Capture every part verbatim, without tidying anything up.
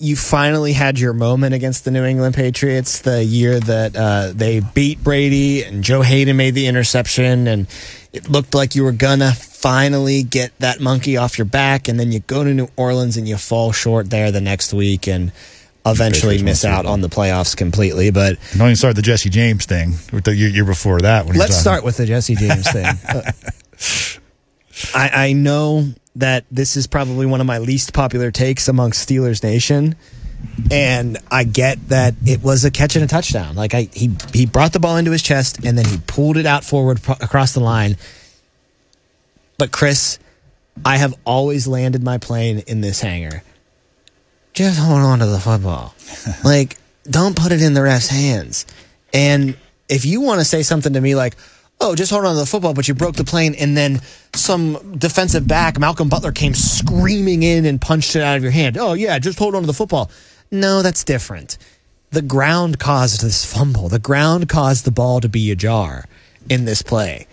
you finally had your moment against the New England Patriots the year that uh, they beat Brady and Joe Hayden made the interception, and it looked like you were gonna finally get that monkey off your back, and then you go to New Orleans and you fall short there the next week and eventually miss out on the playoffs completely. But don't even start the Jesse James thing with the year, year before that. When let's start with the Jesse James thing. uh, I, I know that this is probably one of my least popular takes amongst Steelers Nation, and I get that it was a catch and a touchdown. Like I, he he brought the ball into his chest and then he pulled it out forward pro- across the line. But Chris, I have always landed my plane in this hangar. Just hold on to the football. Like, don't put it in the ref's hands. And if you want to say something to me like, oh, just hold on to the football, but you broke the plane, and then some defensive back, Malcolm Butler, came screaming in and punched it out of your hand. Oh, yeah, just hold on to the football. No, that's different. The ground caused this fumble. The ground caused the ball to be ajar in this play.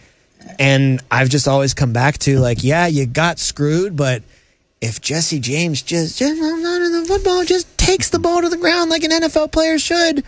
And I've just always come back to, like, yeah, you got screwed, but if Jesse James just, just hold on to the football, just takes the ball to the ground like an N F L player should,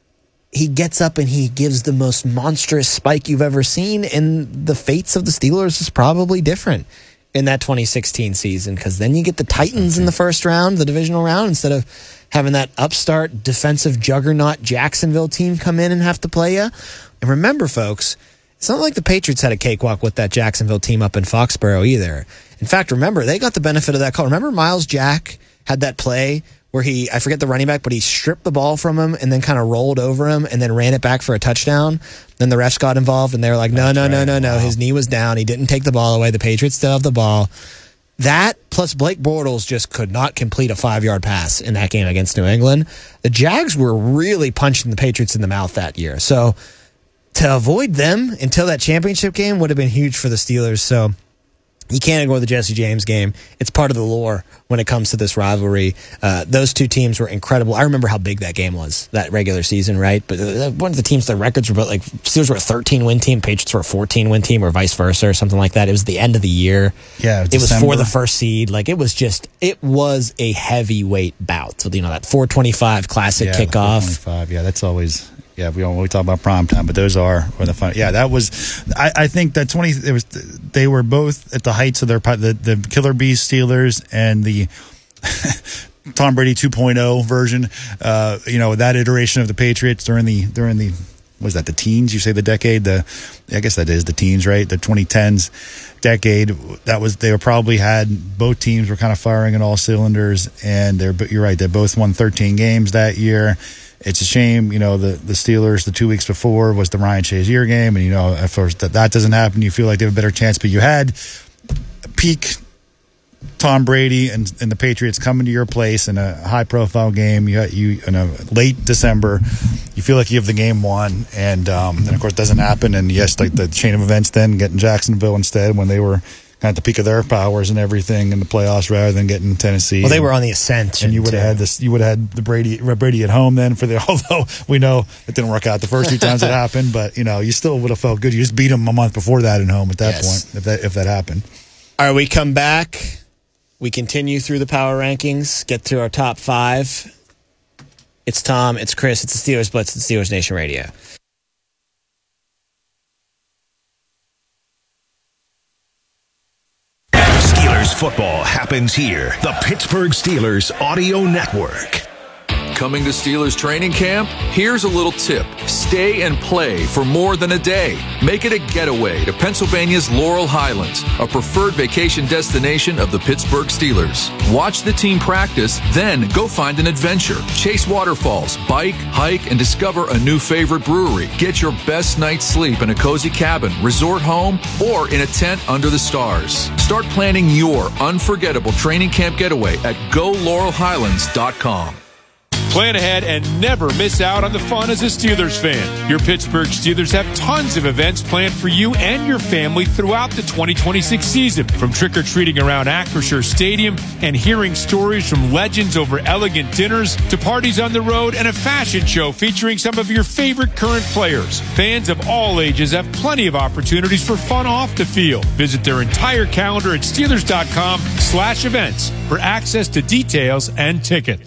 he gets up and he gives the most monstrous spike you've ever seen, and the fates of the Steelers is probably different in that twenty sixteen season, because then you get the Titans in the first round, the divisional round, instead of having that upstart defensive juggernaut Jacksonville team come in and have to play you. And remember, folks, it's not like the Patriots had a cakewalk with that Jacksonville team up in Foxborough either. In fact, remember, they got the benefit of that call. Remember Myles Jack had that play where he, I forget the running back, but he stripped the ball from him and then kind of rolled over him and then ran it back for a touchdown. Then the refs got involved and they were like, no, no, no, no, no. His knee was down. He didn't take the ball away. The Patriots still have the ball. That plus Blake Bortles just could not complete a five-yard pass in that game against New England. The Jags were really punching the Patriots in the mouth that year. So to avoid them until that championship game would have been huge for the Steelers. So you can't ignore the Jesse James game. It's part of the lore when it comes to this rivalry. Uh, those two teams were incredible. I remember how big that game was, that regular season, right? But uh, one of the teams, their records were about like, Steelers were a thirteen-win team, Patriots were a fourteen-win team, or vice versa, or something like that. It was the end of the year. Yeah, it was for the first seed. Like, it was just, it was a heavyweight bout. So, you know, that four twenty-five classic yeah, kickoff. four twenty-five, yeah, that's always... Yeah, we don't we talk about prime time, but those are were the fun. Yeah, that was. I, I think that twenty. It was. They were both at the heights of their the the Killer Bees Steelers and the Tom Brady two point oh version. Uh, you know, that iteration of the Patriots during the during the was that the teens? You say the decade? The I guess that is the teens, right? The twenty tens decade. That was they were probably had both teams were kind of firing at all cylinders, and they're. But you're right. They both won thirteen games that year. It's a shame, you know, the, the Steelers the two weeks before was the Ryan Shazier game, and, you know, at first that, that doesn't happen. You feel like they have a better chance, but you had peak Tom Brady and, and the Patriots coming to your place in a high-profile game. You, you in a late December, you feel like you have the game won, and um, then, of course, it doesn't happen. And, yes, like the chain of events then, getting Jacksonville instead when they were kind of at the peak of their powers and everything in the playoffs rather than getting Tennessee. Well, they and, were on the ascent. And you would have had this. You would have had the Brady Brady at home then for the. Although we know it didn't work out the first two times it happened, but you know you still would have felt good. You just beat them a month before that at home at that yes. point if that if that happened. All right, we come back. We continue through the power rankings. Get to our top five. It's Tom. It's Chris. It's the Steelers Blitz. It's Steelers Nation Radio. Football happens here. The Pittsburgh Steelers Audio Network. Coming to Steelers training camp? Here's a little tip. Stay and play for more than a day. Make it a getaway to Pennsylvania's Laurel Highlands, a preferred vacation destination of the Pittsburgh Steelers. Watch the team practice, then go find an adventure. Chase waterfalls, bike, hike, and discover a new favorite brewery. Get your best night's sleep in a cozy cabin, resort home, or in a tent under the stars. Start planning your unforgettable training camp getaway at go laurel highlands dot com. Plan ahead and never miss out on the fun as a Steelers fan. Your Pittsburgh Steelers have tons of events planned for you and your family throughout the twenty twenty-six season. From trick-or-treating around Acrisure Stadium and hearing stories from legends over elegant dinners to parties on the road and a fashion show featuring some of your favorite current players. Fans of all ages have plenty of opportunities for fun off the field. Visit their entire calendar at Steelers dot com slash events for access to details and tickets.